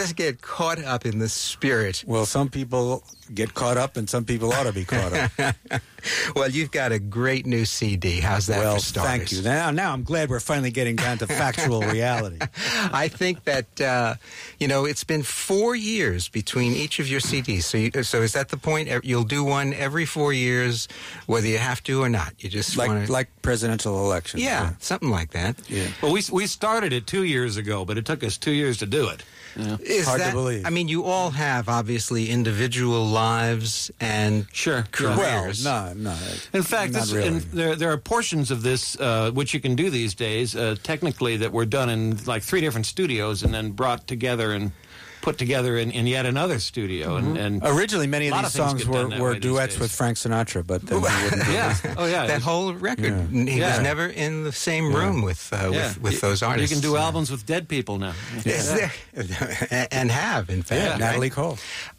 just get caught up in the spirit. Well, some people get caught up and some people ought to be caught up. Well, you've got a great new CD. How's that for starters? Thank you. Now I'm glad we're finally getting down to factual reality. I think that, it's been 4 years between each of your CDs. So is that the point? You'll do one every 4 years, whether you have to or not. You just like presidential elections. Yeah, something like that. Yeah. Well, we started it 2 years ago, but it took us 2 years to do it. Yeah. Hard to believe. I mean, you all have, obviously, individual lives and careers. Well, no. In fact, there are portions of this which you can do these days, technically, that were done in like 3 different studios and then brought together and put together in yet another studio. Mm-hmm. And originally, many of these songs were duets with Frank Sinatra, but then that whole record. He was never in the same room with those artists. You can do albums with dead people now. And have, in fact. Natalie Cole.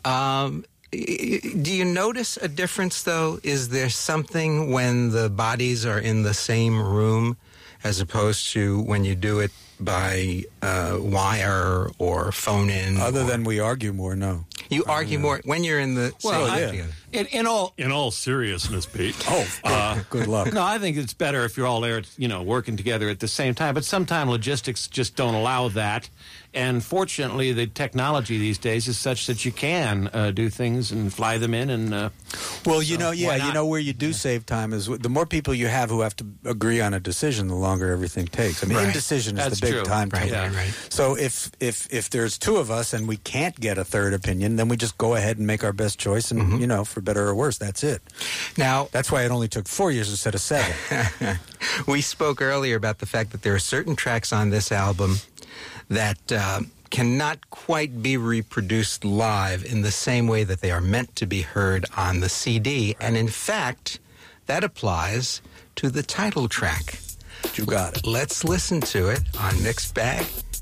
Do you notice a difference, though? Is there something when the bodies are in the same room as opposed to when you do it by wire or phone-in? Other than we argue more, no. You argue more when you're in the same room together. In all seriousness, Pete. Good luck. No, I think it's better if you're all there, working together at the same time. But sometimes logistics just don't allow that. And fortunately, the technology these days is such that you can do things and fly them in. And where you do save time is the more people you have who have to agree on a decision, the longer everything takes. I mean, indecision is the big time killer. Right. So if there's 2 of us and we can't get a third opinion, then we just go ahead and make our best choice, and for better or worse, that's it. Now, that's why it only took 4 years instead of 7. We spoke earlier about the fact that there are certain tracks on this album that cannot quite be reproduced live in the same way that they are meant to be heard on the CD. And in fact, that applies to the title track. You got it. Let's listen to it on Mixed Bag.